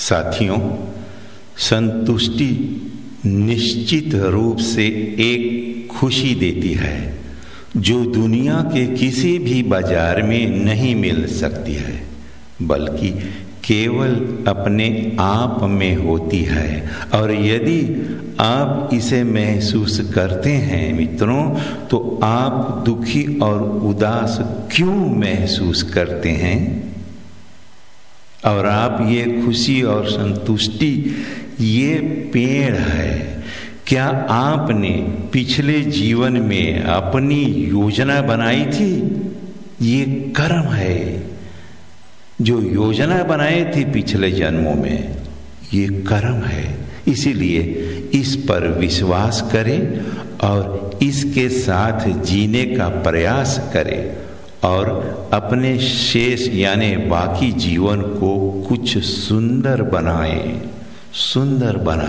साथियों, संतुष्टि निश्चित रूप से एक खुशी देती है जो दुनिया के किसी भी बाजार में नहीं मिल सकती है, बल्कि केवल अपने आप में होती है। और यदि आप इसे महसूस करते हैं मित्रों, तो आप दुखी और उदास क्यों महसूस करते हैं? और आप ये खुशी और संतुष्टि ये पेड़ है। क्या आपने पिछले जीवन में अपनी योजना बनाई थी? ये कर्म है। जो योजना बनाई थी पिछले जन्मों में, ये कर्म है। इसीलिए इस पर विश्वास करें और इसके साथ जीने का प्रयास करें और अपने शेष यानी बाकी जीवन को कुछ सुंदर बनाएं।